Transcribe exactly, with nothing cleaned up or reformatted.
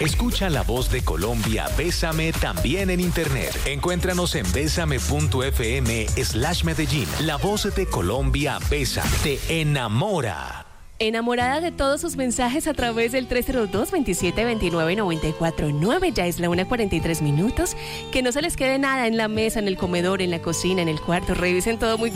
Escucha La Voz de Colombia, Bésame también en internet. Encuéntranos en bésame.fm slash Medellín. La Voz de Colombia, Bésame, te enamora. Enamorada de todos sus mensajes a través del tres cero dos, veintisiete veintinueve, noventa y cuatro nueve. Ya es la una cuarenta y tres minutos. Que no se les quede nada en la mesa, en el comedor, en la cocina, en el cuarto. Revisen todo muy